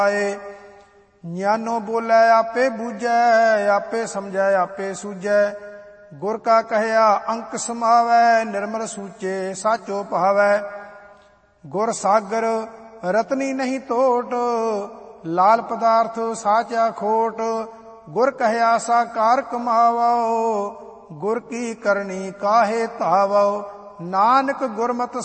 ਗਿਆਨੋ ਬੋਲੇ ਆਪੇ ਬੂਝੈ, ਆਪੇ ਸਮਝੈ ਆਪੇ ਸੂਝੈ। ਗੁਰ ਕਾ ਕਹਿਆ ਅੰਕ ਸਮਾਵੈ, ਨਿਰਮਲ ਸੂਚੇ ਸਾਚੋ ਭਾਵੈ। ਗੁਰ ਸਾਗਰ ਰਤਨੀ ਨਹੀਂ ਤੋਟ, ਲਾਲ ਪਦਾਰਥ ਸਾਚਾ ਖੋਟ। ਗੁਰ ਕਹਿਆ ਸਾਕਾਰ ਕਮਾਵੋ, ਗੁਰ ਕੀ ਕਰਨੀ ਕਾਹੇ ਧਾਵੋ। ਨਾਨਕ ਗੁਰਮਤਿ